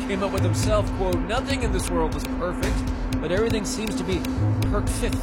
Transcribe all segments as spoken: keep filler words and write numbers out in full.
came up with himself, quote, "Nothing in this world is perfect, but everything seems to be perfect."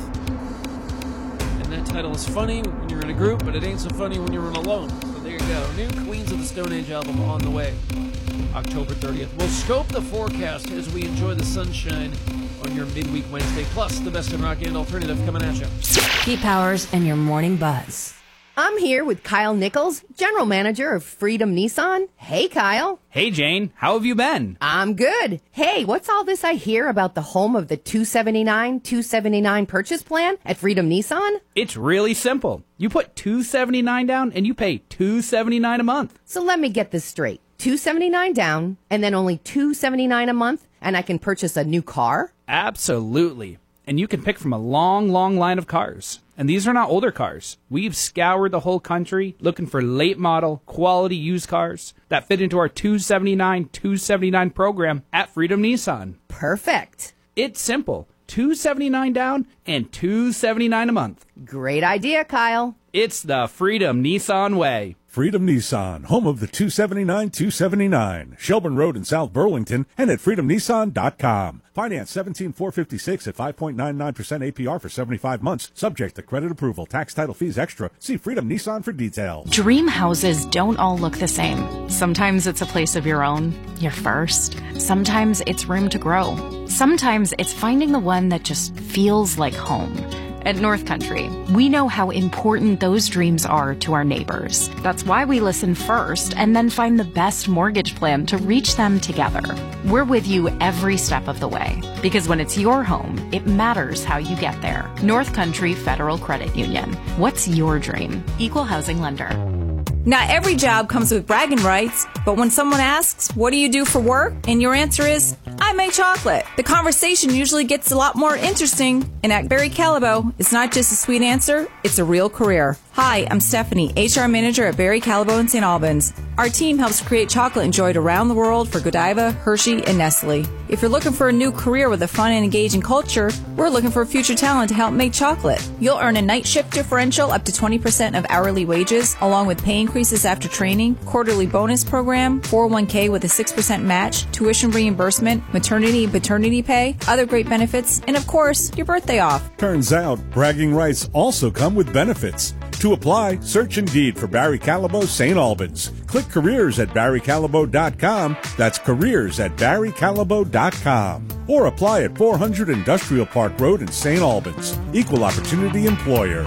And that title is funny when you're in a group, but it ain't so funny when you're in alone. So there you go. New Queens of the Stone Age album on the way. October thirtieth. We'll scope the forecast as we enjoy the sunshine on your midweek Wednesday. Plus, the best in rock and alternative coming at you. Pete Powers and your Morning Buzz. I'm here with Kyle Nichols, General Manager of Freedom Nissan. Hey, Kyle. Hey, Jane. How have you been? I'm good. Hey, what's all this I hear about the home of the two seventy-nine, two seventy-nine purchase plan at Freedom Nissan? It's really simple. You put two seventy-nine down and you pay two seventy-nine a month. So let me get this straight. two seventy-nine down and then only two seventy-nine a month, and I can purchase a new car? Absolutely. And you can pick from a long, long line of cars. And these are not older cars. We've scoured the whole country looking for late model, quality used cars that fit into our two seventy-nine, two seventy-nine program at Freedom Nissan. Perfect. It's simple. two seventy-nine down and two seventy-nine a month. Great idea, Kyle. It's the Freedom Nissan way. Freedom Nissan, home of the two seventy-nine, two seventy-nine. Shelburne Road in South Burlington and at freedom nissan dot com. Finance seventeen thousand four hundred fifty-six at five point nine nine percent A P R for seventy-five months. Subject to credit approval. Tax title fees extra. See Freedom Nissan for details. Dream houses don't all look the same. Sometimes it's a place of your own, your first. Sometimes it's room to grow. Sometimes it's finding the one that just feels like home. At North Country, we know how important those dreams are to our neighbors. That's why we listen first and then find the best mortgage plan to reach them together. We're with you every step of the way, because when it's your home, it matters how you get there. North Country Federal Credit Union. What's your dream? Equal housing lender. Not every job comes with bragging rights, but when someone asks, what do you do for work? And your answer is, I make chocolate. The conversation usually gets a lot more interesting. And at Barry Callebaut, it's not just a sweet answer, it's a real career. Hi, I'm Stephanie, H R Manager at Barry Callebaut in Saint Albans. Our team helps create chocolate enjoyed around the world for Godiva, Hershey, and Nestle. If you're looking for a new career with a fun and engaging culture, we're looking for future talent to help make chocolate. You'll earn a night shift differential up to twenty percent of hourly wages, along with pay increases after training, quarterly bonus program, four oh one k with a six percent match, tuition reimbursement, maternity and paternity pay, other great benefits, and of course, your birthday off. Turns out, bragging rights also come with benefits. To apply, search Indeed for Barry Callebaut Saint Albans. Click careers at barry callebaut dot com. That's careers at barry callebaut dot com. Or apply at four hundred Industrial Park Road in Saint Albans. Equal Opportunity Employer.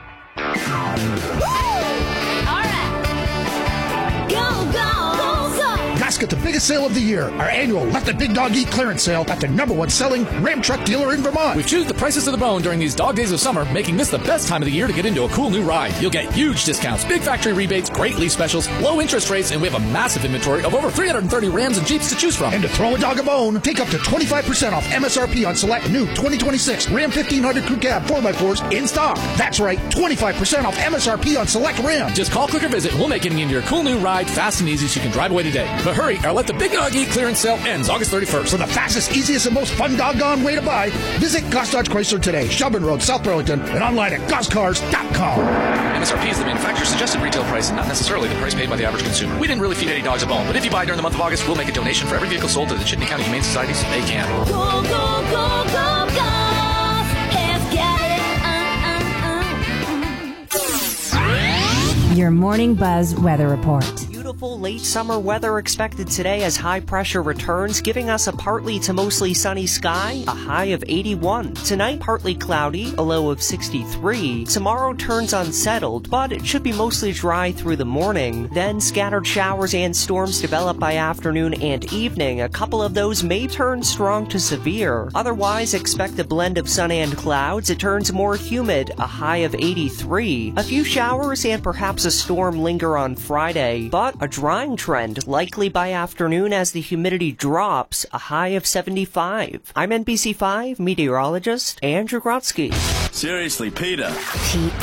At the biggest sale of the year, our annual Let the Big Dog Eat clearance sale at the number one selling Ram truck dealer in Vermont. We've chosen the prices to the bone during these dog days of summer, making this the best time of the year to get into a cool new ride. You'll get huge discounts, big factory rebates, great lease specials, low interest rates, and we have a massive inventory of over three hundred thirty Rams and Jeeps to choose from. And to throw a dog a bone, take up to twenty-five percent off M S R P on select new twenty twenty-six Ram fifteen hundred Crew Cab four by fours in stock. That's right, twenty-five percent off M S R P on select Ram. Just call, click, or visit, and we'll make getting into your cool new ride fast and easy so you can drive away today. But hurry, our Let the Big Dog Eat clearance sale ends August thirty-first. For the fastest, easiest, and most fun doggone way to buy, visit Goss Dodge Chrysler today, Shelburne Road, South Burlington, and online at goss cars dot com. M S R P is the manufacturer's suggested retail price and not necessarily the price paid by the average consumer. We didn't really feed any dogs a bone, but if you buy during the month of August, we'll make a donation for every vehicle sold to the Chittenden County Humane Society so they can. Go, go, go, go, Goss has got it. Uh, uh, uh. Your Morning Buzz weather report. Beautiful late summer weather expected today as high pressure returns, giving us a partly to mostly sunny sky, a high of eighty-one. Tonight, partly cloudy, a low of sixty-three. Tomorrow turns unsettled, but it should be mostly dry through the morning. Then scattered showers and storms develop by afternoon and evening. A couple of those may turn strong to severe. Otherwise, expect a blend of sun and clouds. It turns more humid, a high of eighty-three. A few showers and perhaps a storm linger on Friday, but a drying trend likely by afternoon as the humidity drops, a high of seventy-five. I'm N B C five meteorologist Andrew Grotsky. Seriously, Peter. Pete